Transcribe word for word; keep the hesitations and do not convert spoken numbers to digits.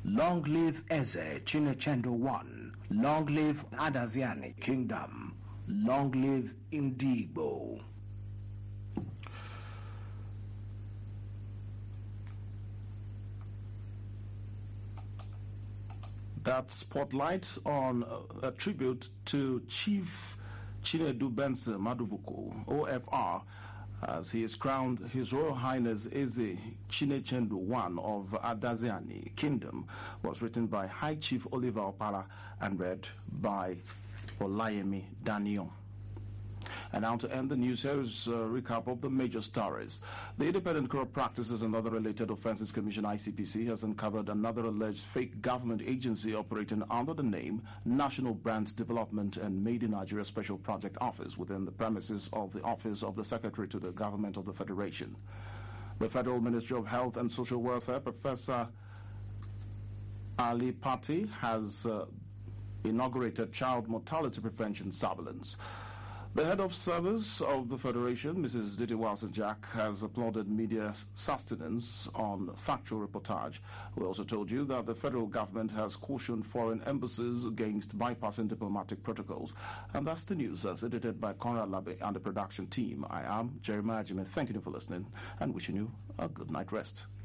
Long live Eze Chinechendo one. Long live Adaziani Kingdom. Long live Indigbo. That spotlight on a tribute to Chief Chinedu Benson Madubuko, O F R, as he is crowned His Royal Highness Eze Chinechendu one of Adaziani Kingdom, was written by High Chief Oliver Opara and read by Olayemi Daniel. And now to end the news, here is a recap of the major stories. The Independent Corrupt Practices and Other Related Offences Commission, I C P C, has uncovered another alleged fake government agency operating under the name National Brand Development and Made in Nigeria Special Project Office within the premises of the Office of the Secretary to the Government of the Federation. The Federal Ministry of Health and Social Welfare, Professor Ali Pati, has uh, inaugurated child mortality prevention surveillance. The head of service of the Federation, Missus Didi Wilson Jack, has applauded media sustenance on factual reportage. We also told you that the federal government has cautioned foreign embassies against bypassing diplomatic protocols. And that's the news as edited by Conrad Labe and the production team. I am Jeremiah Jimmy. Thank you for listening and wishing you a good night rest.